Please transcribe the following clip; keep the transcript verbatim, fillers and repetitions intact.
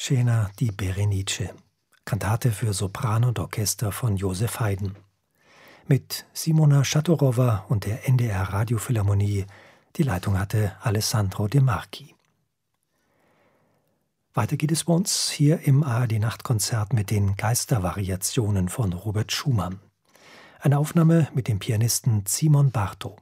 Scena di Berenice, Kantate für Sopran und Orchester von Joseph Haydn. Mit Simona Schatorowa und der N D R Radiophilharmonie. Die Leitung hatte Alessandro De Marchi. Weiter geht es bei uns hier im A R D-Nachtkonzert mit den Geistervariationen von Robert Schumann. Eine Aufnahme mit dem Pianisten Simon Bartow.